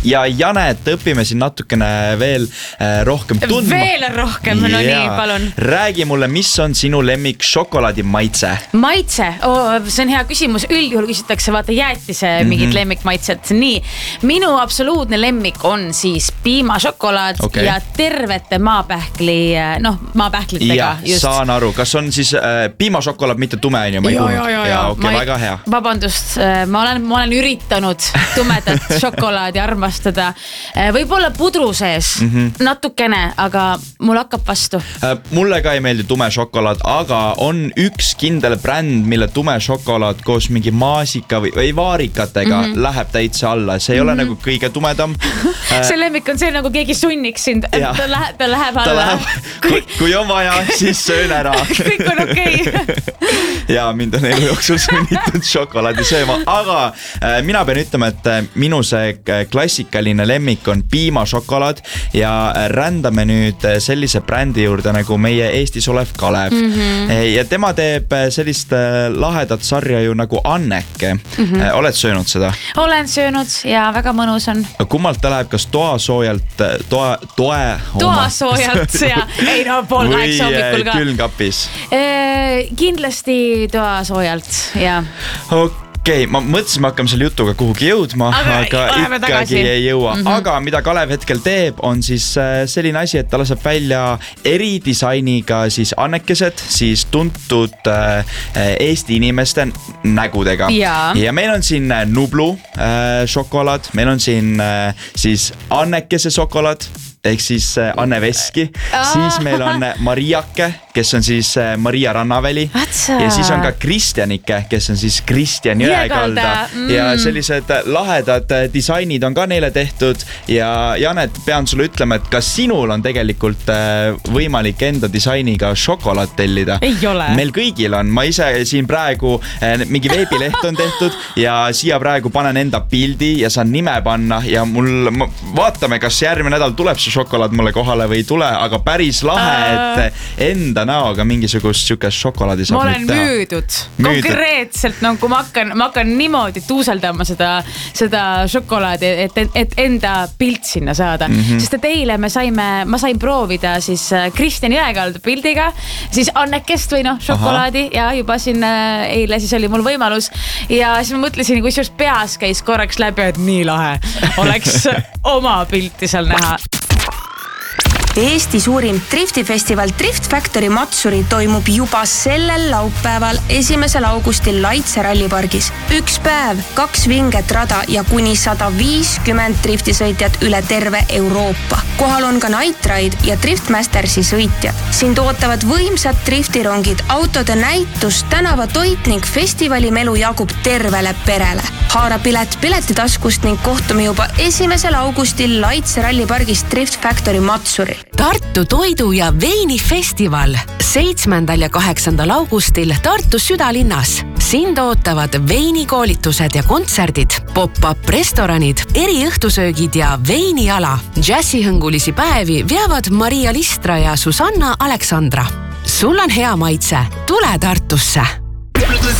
ja Janet, õpime siin natukene veel rohkem tundma. Veel rohkem, no nii, palun. Räägi mulle, mis on sinu lemmik šokolaadi maitse? Maitse? See on hea küsimus. Üldjuhul küsitakse vaata jäätise mingit lemmikmaitset. Nii, minu absoluutne lemmik on siis piimašokolaad ja tervete maapähklitega. Ja, saan aru. Kas on siis piimašokolaad, mitte tume, on ju? Väga hea. Vabandust, ma olen üritanud tumedat šokolaadi armastada. Võib-olla pudru sees natukene, aga mul hakkab vastu. Mulle ka ei meeldi tume šokolaad, aga on üks kindel bränd, mille tume šokolaad koos mingi maasika või vaarikatega läheb täitsa alla. See ei ole nagu kõige tumedam. See lemmik on see, nagu keegi sunniks sind. Ta läheb alla. Kui on vaja, siis söön ära. Kõik on okei. Ja mind on elu jooksul sunnitud šokolaadi sööma, aga mina pean ütlema, et minu see klassikaline lemmik on piimašokolaad ja rändame nüüd sellise brändi juurde nagu meie Eestis olev Kalev. Ja tema teeb sellist lahedat sarja ju nagu Anneke. Oled söönud seda? Olen söönud ja väga mõnus on. Kummalt ta läheb, kas toasoojalt ja ei no pool 8 hommikul ka. Või külmkapis? Kindlasti toasoojalt, ja. Okei, ma mõtlesin, me hakkame selle jutuga kuhugi jõudma, aga ikkagi ei jõua. Aga mida Kalev hetkel teeb, on siis selline asi, et ta laseb välja eridisainiga siis annekesed, siis tuntud Eesti inimeste nägudega. Ja meil on siin Nublu šokolaad, meil on siin siis annekese šokolaad, ehk siis Anne Veski. Siis meil on Mariake, kes on siis Maria Rannaväli. Ja siis on ka Kristjanike, kes on siis Kristjan Jõekalda. Ja sellised lahedad disainid on ka neile tehtud. Ja Janet, pean sulle ütlema, et kas sinul on tegelikult võimalik enda disainiga šokolaad tellida? Ei ole. Meil kõigil on. Ma ise siin praegu mingi veebileht on tehtud ja siia praegu panen enda pildi ja saan nime panna ja vaatame, kas järgmine nädal tuleb see šokolaad mulle kohale või ei tule, aga päris lahe, et enda näoga mingisugust sükest šokolaadi saab nüüd teha. Ma olen müüdud. Konkreetselt, no kui ma hakkan niimoodi tuuseldama seda šokolaadi, et enda pilt sinna saada. Sest et eile ma sain proovida siis Kristjan Jõekalda pildiga, siis Annekest või šokolaadi ja juba siin eile siis oli mul võimalus ja siis ma mõtlesin, kui just peas käis korraks läbi, et nii lahe oleks oma pilti seal näha. Eesti suurim driftifestival Drift Factory Matsuri toimub juba sellel laupäeval 1. augustil Laitse rallipargis. 1 päev, 2 vinget rada ja kuni 150 driftisõitjad üle terve Euroopa. Kohal on ka Night Ride ja Driftmastersi sõitjad. Sind ootavad võimsad driftirongid, autode näitus, tänavatoit ning festivali melu jagub tervele perele. Haara pilet piletitaskust ning kohtume juba 1. augustil Laitse rallipargis Drift Factory Matsuri. Tartu toidu- ja veinifestival 7. ja 8. augustil Tartu südalinnas. Sind ootavad veinikoolitused ja kontserdid, pop-up restoranid, eriõhtusöögid ja veiniala. Džässihõngulisi päevi veavad Maria Listra ja Susanna Aleksandra. Sul on hea maitse, tule Tartusse!